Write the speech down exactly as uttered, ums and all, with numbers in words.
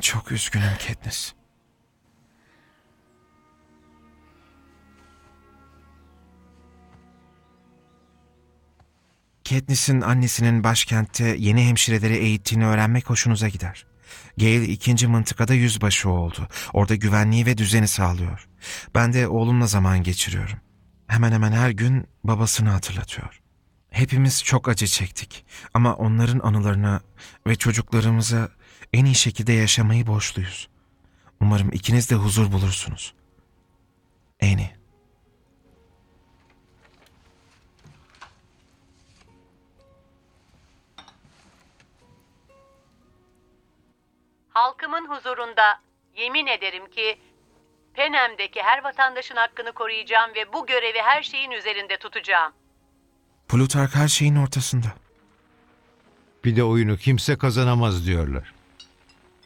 Çok üzgünüm Katniss. Katniss'in annesinin başkentte yeni hemşireleri eğittiğini öğrenmek hoşunuza gider. Gale ikinci mıntıkada yüzbaşı oldu. Orada güvenliği ve düzeni sağlıyor. Ben de oğlumla zaman geçiriyorum. Hemen hemen her gün babasını hatırlatıyor. Hepimiz çok acı çektik ama onların anılarına ve çocuklarımıza en iyi şekilde yaşamayı borçluyuz. Umarım ikiniz de huzur bulursunuz. Annie. Halkımın huzurunda yemin ederim ki Penem'deki her vatandaşın hakkını koruyacağım ve bu görevi her şeyin üzerinde tutacağım. Plutark her şeyin ortasında. Bir de oyunu kimse kazanamaz diyorlar.